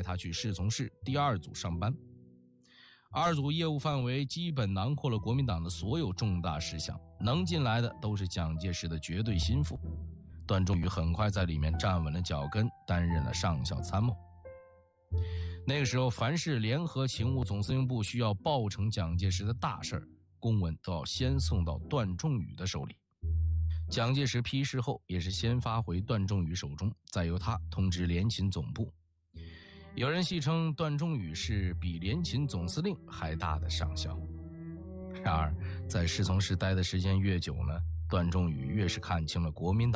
他去侍从室第2组上班。2组业务范围基本囊括了国民党的所有重大事项，能进来的都是蒋介石的绝对心腹。段仲宇很快在里面站稳了脚跟，担任了上校参谋。那个时候，凡是联合勤务总司令部需要报承蒋介石的大事儿，公文都要先送到段仲宇的手里。蒋介石批示后，也是先发回段仲宇手中，再由他通知联勤总部。有人戏称段仲宇是比联勤总司令还大的上校。然而，在侍从室待的时间越久呢，段仲宇越是看清了国民党